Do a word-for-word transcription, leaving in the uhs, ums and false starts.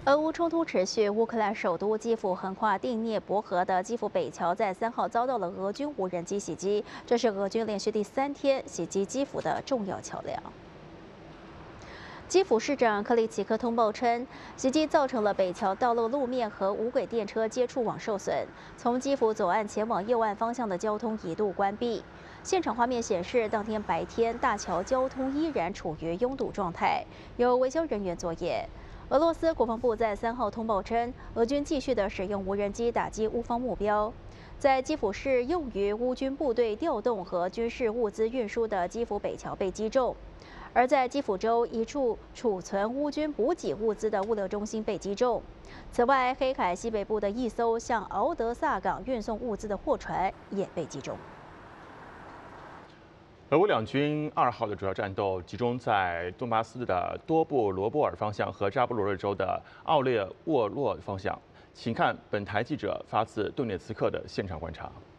俄乌冲突持续，乌克兰首都基辅横跨第聂伯河的基辅北桥在三号遭到了俄军无人机袭击，这是俄军连续第三天袭击基辅的重要桥梁。基辅市长克里奇科通报称，袭击造成了北桥道路路面和无轨电车接触网受损，从基辅左岸前往右岸方向的交通一度关闭。现场画面显示，当天白天大桥交通依然处于拥堵状态，有维修人员作业。俄罗斯国防部在三号通报称，俄军继续的使用无人机打击乌方目标。在基辅市用于乌军部队调动和军事物资运输的基辅北桥被击中。而在基辅州一处储存乌军补给物资的物流中心被击中。此外，黑海西北部的一艘向敖德萨港运送物资的货船也被击中。 俄乌两军二号的主要战斗集中在顿巴斯的多布罗波尔方向和扎波罗热州的奥列沃洛方向。请看本台记者发自顿涅茨克的现场观察。